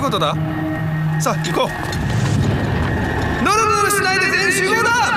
ことだ。さあ行こう。ノロノロしないで全員集合だ。